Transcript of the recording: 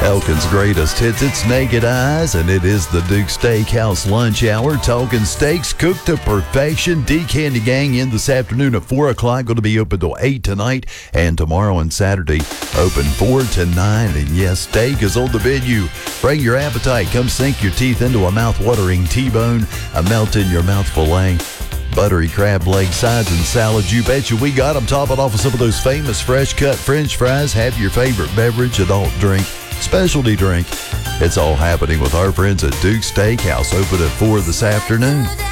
Elkin's greatest hits, it's Naked Eyes, and it is the Duke Steakhouse lunch hour. Talking steaks cooked to perfection. D Candy Gang in this afternoon at 4 o'clock. Going to be open till 8 tonight, and tomorrow and Saturday open 4 to 9. And yes, steak is on the menu. Bring your appetite. Come sink your teeth into a mouth-watering T-bone, a melt-in-your-mouth filet, buttery crab leg sides and salads. You betcha we got them. Topping off with some of those famous fresh-cut French fries. Have your favorite beverage, adult drink, specialty drink. It's all happening with our friends at Duke Steakhouse, open at 4 this afternoon.